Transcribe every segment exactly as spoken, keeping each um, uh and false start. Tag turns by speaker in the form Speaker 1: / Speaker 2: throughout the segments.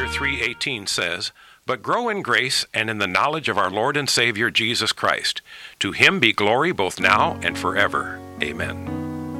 Speaker 1: Peter three eighteen says, "But grow in grace and in the knowledge of our Lord and Savior Jesus Christ. To him be glory both now and forever. Amen."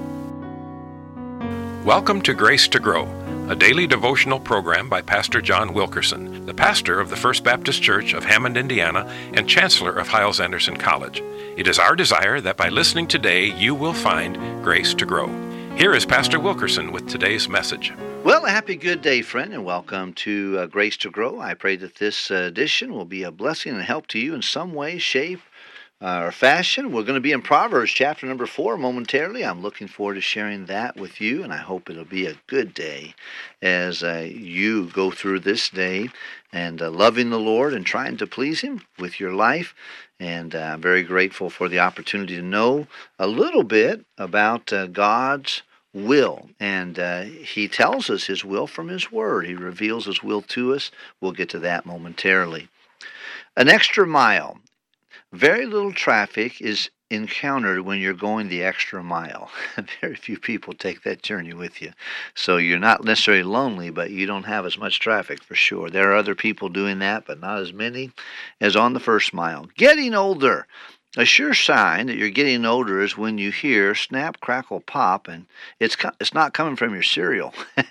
Speaker 1: Welcome to Grace to Grow, a daily devotional program by Pastor John Wilkerson, the pastor of the First Baptist Church of Hammond, Indiana, and chancellor of Hyles-Anderson College. It is our desire that by listening today, you will find grace to grow. Here is Pastor Wilkerson with today's message.
Speaker 2: Well, a happy good day, friend, and welcome to uh, Grace to Grow. I pray that this uh, edition will be a blessing and help to you in some way, shape, uh, or fashion. We're going to be in Proverbs chapter number four momentarily. I'm looking forward to sharing that with you, and I hope it'll be a good day as uh, you go through this day and uh, loving the Lord and trying to please Him with your life. And uh, I'm very grateful for the opportunity to know a little bit about uh, God's will. And uh, He tells us His will from His Word. He reveals His will to us. We'll get to that momentarily. An extra mile. Very little traffic is encountered when you're going the extra mile. Very few people take that journey with you. So you're not necessarily lonely, but you don't have as much traffic for sure. There are other people doing that, but not as many as on the first mile. Getting older. A sure sign that you're getting older is when you hear snap, crackle, pop, and it's it's not coming from your cereal.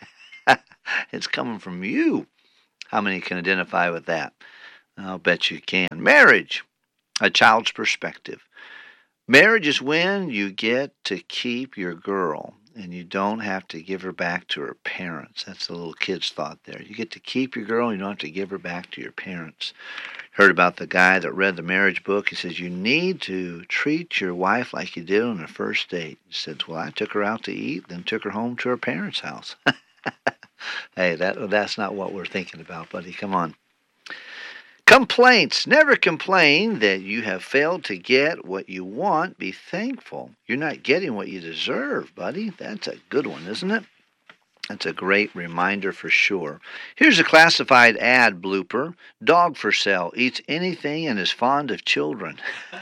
Speaker 2: It's coming from you. How many can identify with that? I'll bet you can. Marriage. A child's perspective. Marriage is when you get to keep your girl and you don't have to give her back to her parents. That's the little kid's thought there. You get to keep your girl and you don't have to give her back to your parents. Heard about the guy that read the marriage book. He says, you need to treat your wife like you did on the first date. He says, well, I took her out to eat, then took her home to her parents' house. Hey, that that's not what we're thinking about, buddy. Come on. Complaints. Never complain that you have failed to get what you want. Be thankful. You're not getting what you deserve, buddy. That's a good one, isn't it? That's a great reminder for sure. Here's a classified ad blooper. Dog for sale. Eats anything and is fond of children.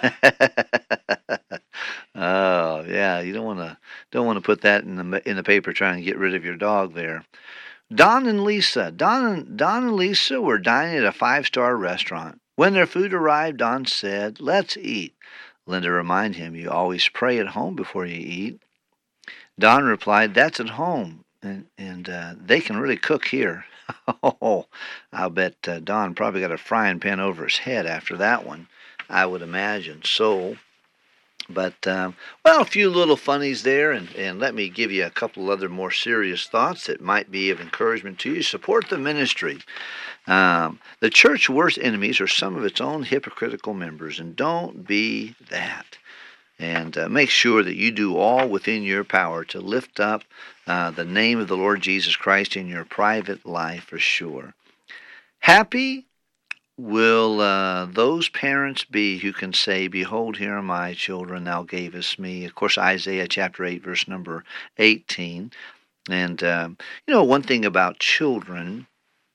Speaker 2: Oh, yeah. You don't want to don't want to put that in the in the paper trying to get rid of your dog there. Don and Lisa. Don and, Don and Lisa were dining at a five-star restaurant. When their food arrived, Don said, let's eat. Linda reminded him, you always pray at home before you eat. Don replied, that's at home, and, and uh, they can really cook here. Oh, I'll bet uh, Don probably got a frying pan over his head after that one, I would imagine. So, but, um, well, a few little funnies there, and, and let me give you a couple other more serious thoughts that might be of encouragement to you. Support the ministry. Um, the church's worst enemies are some of its own hypocritical members, and don't be that. And uh, make sure that you do all within your power to lift up uh, the name of the Lord Jesus Christ in your private life for sure. Happy will uh, those parents be who can say, behold, here are my children, thou gavest me. Of course, Isaiah chapter eight, verse number eighteen. And, um, you know, one thing about children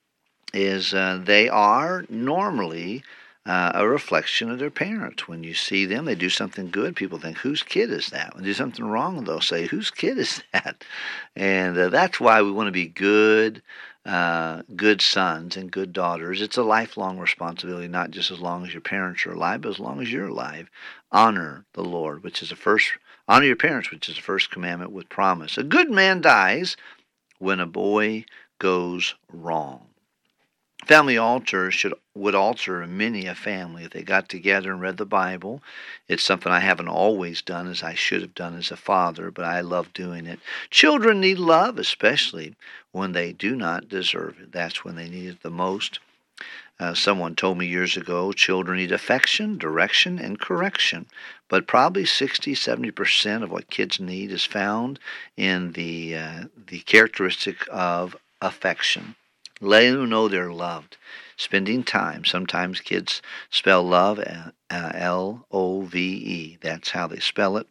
Speaker 2: is uh, they are normally uh, a reflection of their parents. When you see them, they do something good, people think, whose kid is that? When they do something wrong, they'll say, whose kid is that? And uh, that's why we want to be good Uh, good sons and good daughters. It's a lifelong responsibility, not just as long as your parents are alive, but as long as you're alive. Honor the Lord, which is the first, honor your parents, which is the first commandment with promise. A good man dies when a boy goes wrong. Family altars should would alter many a family if they got together and read the Bible. It's something I haven't always done as I should have done as a father, but I love doing it. Children need love, especially when they do not deserve it. That's when they need it the most. Uh, someone told me years ago, children need affection, direction, and correction. But probably sixty, seventy percent of what kids need is found in the uh, the characteristic of affection. Letting them know they're loved. Spending time. Sometimes kids spell love uh, L O V E. That's how they spell it.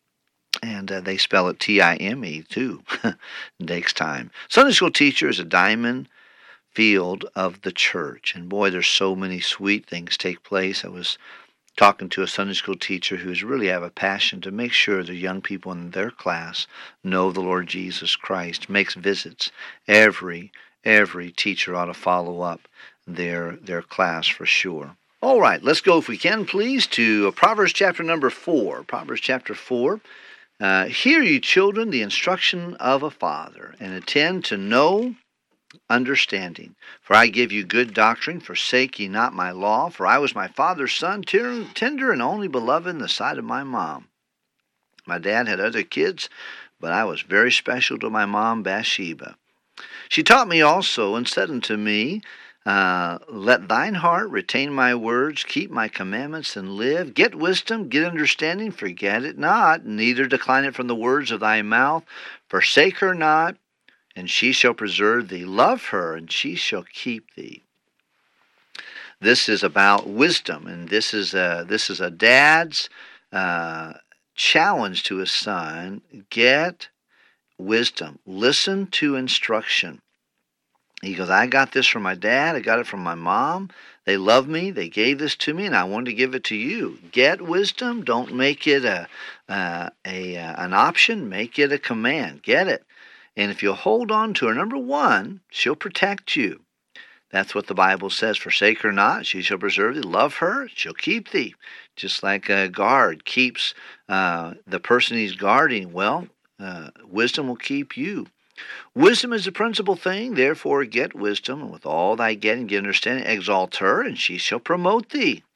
Speaker 2: And uh, they spell it T I M E too. It takes time. Sunday school teacher is a diamond field of the church. And boy, there's so many sweet things take place. I was talking to a Sunday school teacher who's really have a passion to make sure the young people in their class know the Lord Jesus Christ. Makes visits every Every teacher ought to follow up their their class for sure. All right, let's go, if we can, please, to Proverbs chapter number four. Proverbs chapter four. Uh, Hear, ye children, the instruction of a father, and attend to know understanding. For I give you good doctrine, forsake ye not my law. For I was my father's son, tender and only beloved in the sight of my mom. My dad had other kids, but I was very special to my mom, Bathsheba. She taught me also, and said unto me, uh, Let thine heart retain my words, keep my commandments, and live. Get wisdom, get understanding, forget it not, neither decline it from the words of thy mouth. Forsake her not, and she shall preserve thee. Love her, and she shall keep thee. This is about wisdom, and this is a, this is a dad's uh, challenge to his son. Get wisdom. Listen to instruction. He goes, I got this from my dad. I got it from my mom. They love me. They gave this to me, and I wanted to give it to you. Get wisdom. Don't make it a, uh, a uh, an option. Make it a command. Get it. And if you'll hold on to her, number one, she'll protect you. That's what the Bible says. Forsake her not, she shall preserve thee. Love her, she'll keep thee. Just like a guard keeps uh, the person he's guarding, well, uh, wisdom will keep you. Wisdom is the principal thing, therefore get wisdom, and with all thy getting, get understanding. Exalt her, and she shall promote thee.